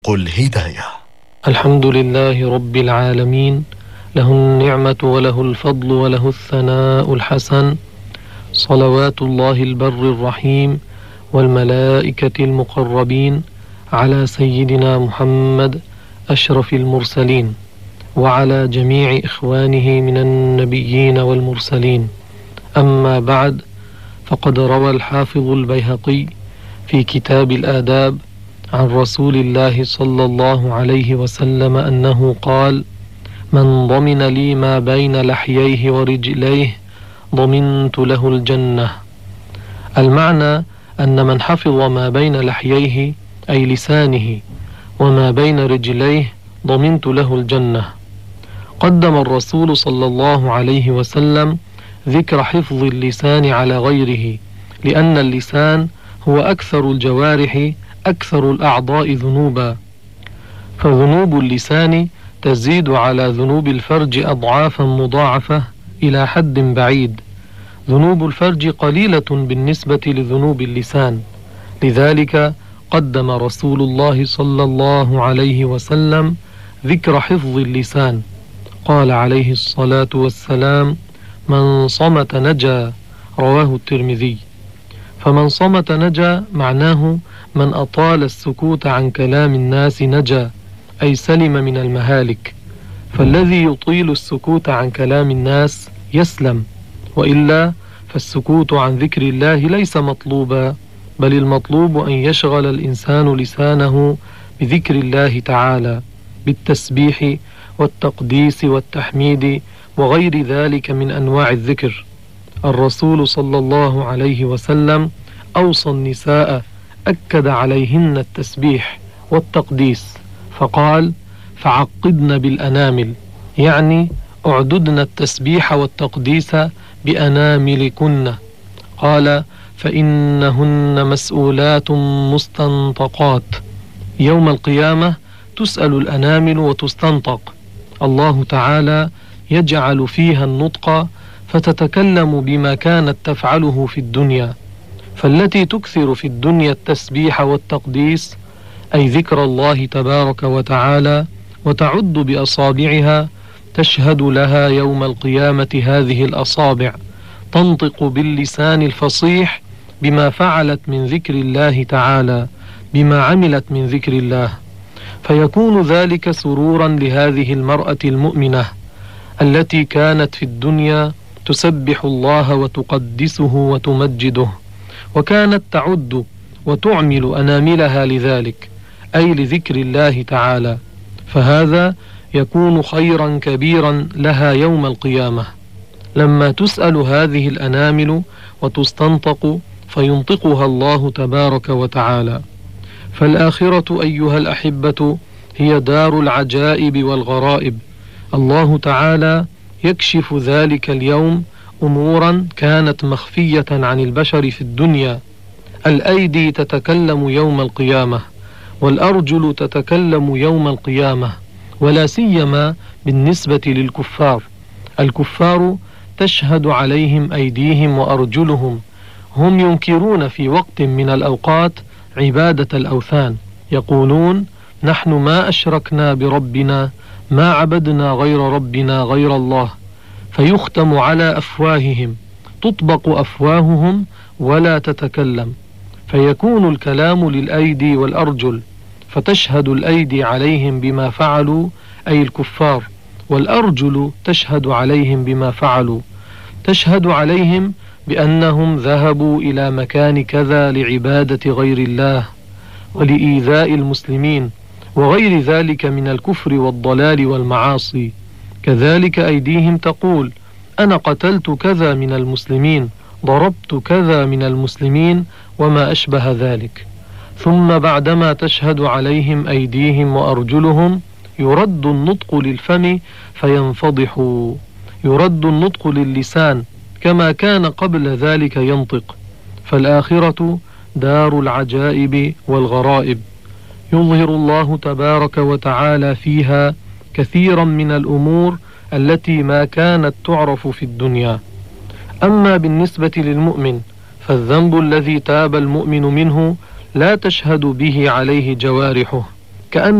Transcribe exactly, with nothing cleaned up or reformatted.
قل هداية. الحمد لله رب العالمين، له النعمة وله الفضل وله الثناء الحسن، صلوات الله البر الرحيم والملائكة المقربين على سيدنا محمد أشرف المرسلين وعلى جميع إخوانه من النبيين والمرسلين. أما بعد، فقد روى الحافظ البيهقي في كتاب الآداب عن رسول الله صلى الله عليه وسلم أنه قال: من ضمن لي ما بين لحييه ورجليه ضمنت له الجنة. المعنى أن من حفظ ما بين لحييه أي لسانه وما بين رجليه ضمنت له الجنة. قدم الرسول صلى الله عليه وسلم ذكر حفظ اللسان على غيره، لأن اللسان هو أكثر الجوارح أكثر الأعضاء ذنوبا، فذنوب اللسان تزيد على ذنوب الفرج أضعافا مضاعفة إلى حد بعيد. ذنوب الفرج قليلة بالنسبة لذنوب اللسان، لذلك قدم رسول الله صلى الله عليه وسلم ذكر حفظ اللسان. قال عليه الصلاة والسلام: من صمت نجا، رواه الترمذي. فمن صمت نجا معناه من أطال السكوت عن كلام الناس نجا، أي سلم من المهالك. فالذي يطيل السكوت عن كلام الناس يسلم، وإلا فالسكوت عن ذكر الله ليس مطلوبا، بل المطلوب أن يشغل الإنسان لسانه بذكر الله تعالى، بالتسبيح والتقديس والتحميد وغير ذلك من أنواع الذكر. الرسول صلى الله عليه وسلم أوصى النساء أكد عليهن التسبيح والتقديس، فقال: فعقدن بالأنامل، يعني اعددن التسبيح والتقديس بأناملكن. قال: فإنهن مسؤولات مستنطقات، يوم القيامة تسأل الأنامل وتستنطق. الله تعالى يجعل فيها النطق فتتكلم بما كانت تفعله في الدنيا. فالتي تكثر في الدنيا التسبيح والتقديس، أي ذكر الله تبارك وتعالى، وتعد بأصابعها، تشهد لها يوم القيامة هذه الأصابع، تنطق باللسان الفصيح بما فعلت من ذكر الله تعالى، بما عملت من ذكر الله، فيكون ذلك سرورا لهذه المرأة المؤمنة التي كانت في الدنيا تسبح الله وتقدسه وتمجده، وكانت تعد وتعمل أناملها لذلك، أي لذكر الله تعالى، فهذا يكون خيرا كبيرا لها يوم القيامة، لما تسأل هذه الأنامل وتستنطق فينطقها الله تبارك وتعالى. فالآخرة أيها الأحبة هي دار العجائب والغرائب. الله تعالى يكشف ذلك اليوم أمورا كانت مخفية عن البشر في الدنيا. الأيدي تتكلم يوم القيامة، والأرجل تتكلم يوم القيامة، ولا سيما بالنسبة للكفار. الكفار تشهد عليهم أيديهم وأرجلهم. هم ينكرون في وقت من الأوقات عبادة الأوثان، يقولون: نحن ما أشركنا بربنا، ما عبدنا غير ربنا غير الله. فيختم على أفواههم، تطبق أفواههم ولا تتكلم، فيكون الكلام للأيدي والأرجل، فتشهد الأيدي عليهم بما فعلوا، أي الكفار، والأرجل تشهد عليهم بما فعلوا، تشهد عليهم بأنهم ذهبوا إلى مكان كذا لعبادة غير الله ولإيذاء المسلمين وغير ذلك من الكفر والضلال والمعاصي. كذلك أيديهم تقول: أنا قتلت كذا من المسلمين، ضربت كذا من المسلمين، وما أشبه ذلك. ثم بعدما تشهد عليهم أيديهم وأرجلهم يرد النطق للفم فينفضحوا، يرد النطق للسان كما كان قبل ذلك ينطق. فالآخرة دار العجائب والغرائب، يظهر الله تبارك وتعالى فيها كثيرا من الأمور التي ما كانت تعرف في الدنيا. أما بالنسبة للمؤمن فالذنب الذي تاب المؤمن منه لا تشهد به عليه جوارحه، كأن